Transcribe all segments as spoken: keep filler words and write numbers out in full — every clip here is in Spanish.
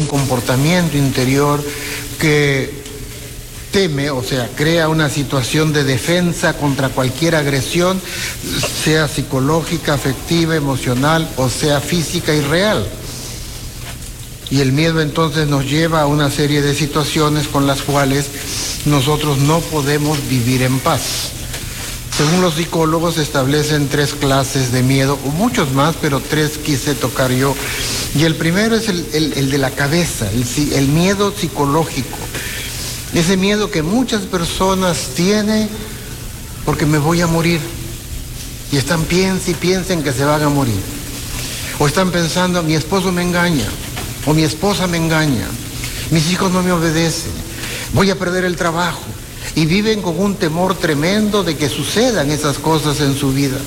comportamiento interior que teme, o sea, crea una situación de defensa contra cualquier agresión, sea psicológica, afectiva, emocional, o sea, física y real. Y el miedo entonces nos lleva a una serie de situaciones con las cuales nosotros no podemos vivir en paz. Según los psicólogos, se establecen tres clases de miedo, o muchos más, pero tres quise tocar yo. Y el primero es el, el, el de la cabeza, el, el miedo psicológico. Ese miedo que muchas personas tienen porque me voy a morir. Y están piensen y piensen que se van a morir. O están pensando, mi esposo me engaña, o mi esposa me engaña, mis hijos no me obedecen, voy a perder el trabajo. Y viven con un temor tremendo de que sucedan esas cosas en su vida.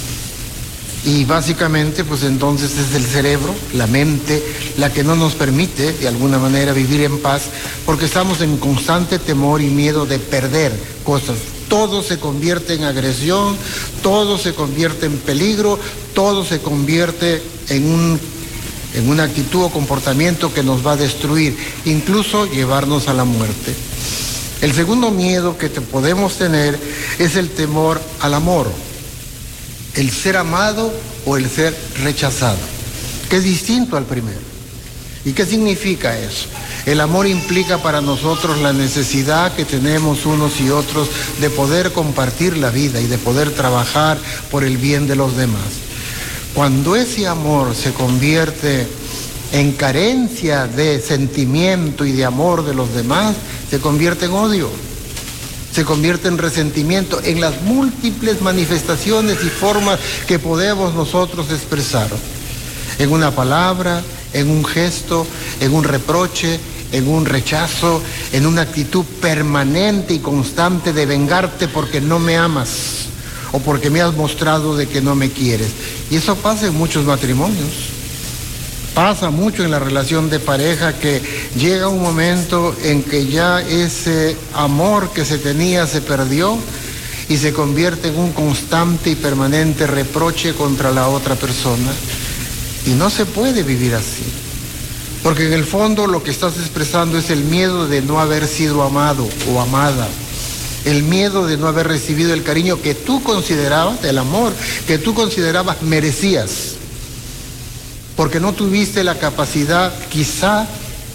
Y básicamente, pues entonces es el cerebro, la mente, la que no nos permite, de alguna manera, vivir en paz, porque estamos en constante temor y miedo de perder cosas. Todo se convierte en agresión, todo se convierte en peligro, todo se convierte en un, en una actitud o comportamiento que nos va a destruir, incluso llevarnos a la muerte. El segundo miedo que te podemos tener es el temor al amor. El ser amado o el ser rechazado, que es distinto al primero. ¿Y qué significa eso? El amor implica para nosotros la necesidad que tenemos unos y otros de poder compartir la vida y de poder trabajar por el bien de los demás. Cuando ese amor se convierte en carencia de sentimiento y de amor de los demás, se convierte en odio. Se convierte en resentimiento, en las múltiples manifestaciones y formas que podemos nosotros expresar. En una palabra, en un gesto, en un reproche, en un rechazo, en una actitud permanente y constante de vengarte porque no me amas o porque me has mostrado de que no me quieres. Y eso pasa en muchos matrimonios. Pasa mucho en la relación de pareja que llega un momento en que ya ese amor que se tenía se perdió y se convierte en un constante y permanente reproche contra la otra persona. Y no se puede vivir así. Porque en el fondo lo que estás expresando es el miedo de no haber sido amado o amada. El miedo de no haber recibido el cariño que tú considerabas, el amor que tú considerabas merecías. Porque no tuviste la capacidad, quizá,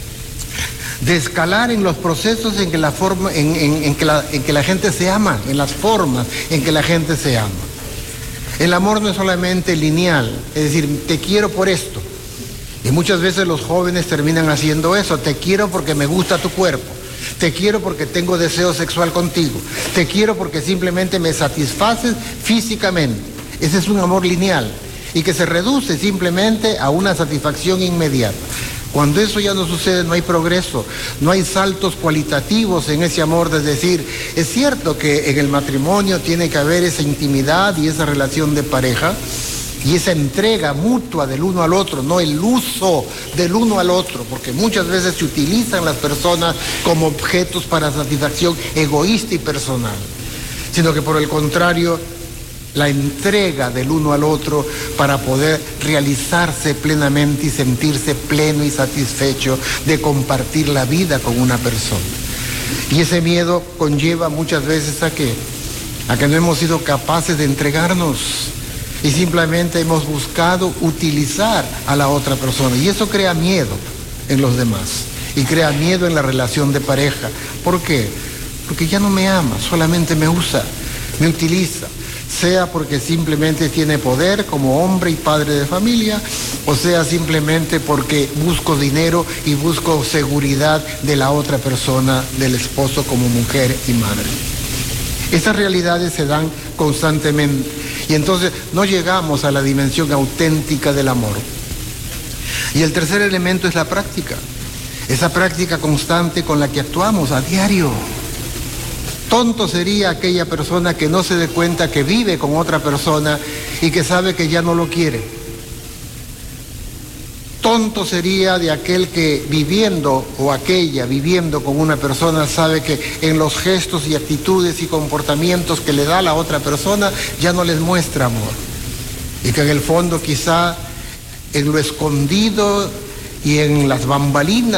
de escalar en los procesos en que la forma, en, en, en, que la, en que la gente se ama, en las formas en que la gente se ama. El amor no es solamente lineal, es decir, te quiero por esto. Y muchas veces los jóvenes terminan haciendo eso, te quiero porque me gusta tu cuerpo, te quiero porque tengo deseo sexual contigo, te quiero porque simplemente me satisfaces físicamente. Ese es un amor lineal. Y que se reduce simplemente a una satisfacción inmediata. Cuando eso ya no sucede, no hay progreso, no hay saltos cualitativos en ese amor, de decir, es cierto que en el matrimonio tiene que haber esa intimidad y esa relación de pareja y esa entrega mutua del uno al otro, no el uso del uno al otro, porque muchas veces se utilizan las personas como objetos para satisfacción egoísta y personal, sino que por el contrario, la entrega del uno al otro para poder realizarse plenamente y sentirse pleno y satisfecho de compartir la vida con una persona. Y ese miedo conlleva muchas veces a que, a que no hemos sido capaces de entregarnos y simplemente hemos buscado utilizar a la otra persona. Y eso crea miedo en los demás y crea miedo en la relación de pareja. ¿Por qué? Porque ya no me ama, solamente me usa, me utiliza. Sea porque simplemente tiene poder como hombre y padre de familia, o sea simplemente porque busco dinero y busco seguridad de la otra persona, del esposo como mujer y madre. Esas realidades se dan constantemente y entonces no llegamos a la dimensión auténtica del amor. Y el tercer elemento es la práctica, esa práctica constante con la que actuamos a diario. Tonto sería aquella persona que no se dé cuenta que vive con otra persona y que sabe que ya no lo quiere. Tonto sería de aquel que viviendo, o aquella viviendo con una persona, sabe que en los gestos y actitudes y comportamientos que le da la otra persona ya no les muestra amor. Y que en el fondo quizá en lo escondido y en las bambalinas